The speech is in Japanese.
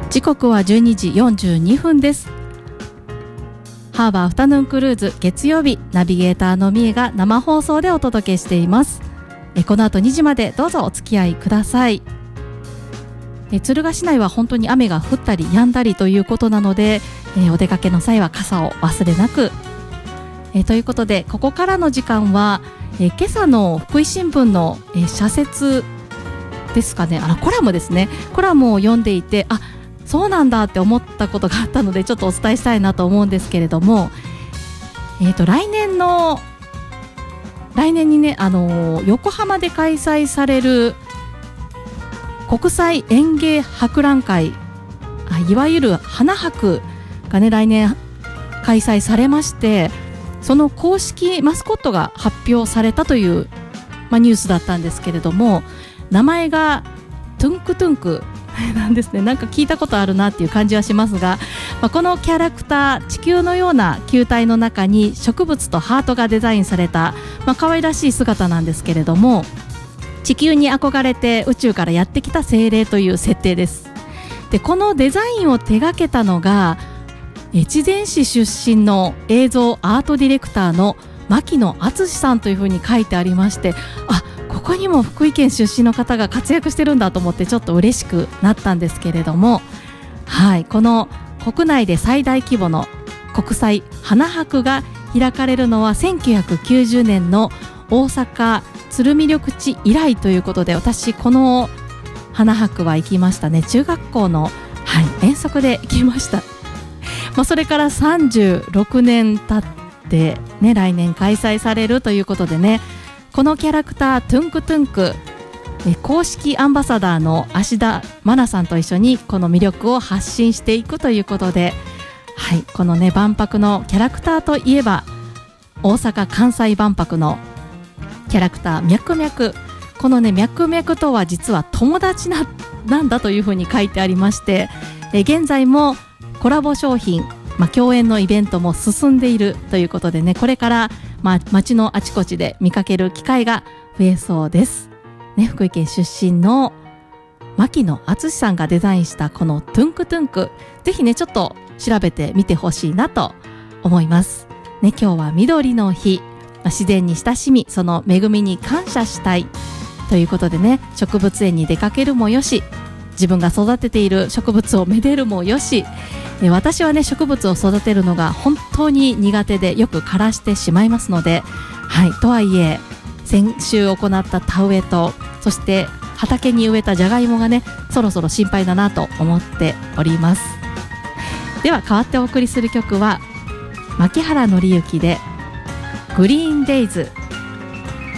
時刻は12時42分です。ハーバーアフタヌーンクルーズ月曜日、ナビゲーターのみえが生放送でお届けしています。この後2時までどうぞお付き合いください。敦賀市内は本当に雨が降ったり止んだりということなので、お出かけの際は傘を忘れなく。ということで、ここからの時間は、今朝の福井新聞の、社説ですかね、コラムですね。コラムを読んでいて、そうなんだって思ったことがあったので、ちょっとお伝えしたいなと思うんですけれども、来年にね、横浜で開催される国際園芸博覧会、いわゆる花博がね、来年開催されまして、その公式マスコットが発表されたという、ニュースだったんですけれども、名前がトゥンクトゥンクなんですね。なんか聞いたことあるなっていう感じはしますが、このキャラクター、地球のような球体の中に植物とハートがデザインされた、可愛らしい姿なんですけれども、地球に憧れて宇宙からやってきた精霊という設定です。で、このデザインを手掛けたのが越前市出身の映像アートディレクターの牧野敦さんというふうに書いてありまして、ここにも福井県出身の方が活躍してるんだと思って、ちょっと嬉しくなったんですけれども、この国内で最大規模の国際花博が開かれるのは1990年の大阪鶴見緑地以来ということで、私この花博は行きましたね。中学校の、遠足で行きました。それから36年経ってね、来年開催されるということでね、このキャラクタートゥンクトゥンク、公式アンバサダーの芦田愛菜さんと一緒にこの魅力を発信していくということで、このね、万博のキャラクターといえば大阪・関西万博のキャラクターミャクミャク、このね、ミャクミャクとは実は友達なんだというふうに書いてありまして、現在もコラボ商品、共演のイベントも進んでいるということでね、これから街のあちこちで見かける機会が増えそうですね。福井県出身の牧野敦さんがデザインしたこのトゥンクトゥンク、ぜひね、ちょっと調べてみてほしいなと思いますね。今日は緑の日、自然に親しみ、その恵みに感謝したいということでね、植物園に出かけるもよし、自分が育てている植物をめでるもよし、私はね、植物を育てるのが本当に苦手でよく枯らしてしまいますので、とはいえ先週行った田植えと、そして畑に植えたじゃがいもがね、そろそろ心配だなと思っております。では、代わってお送りする曲は牧原紀之でグリーンデイズ。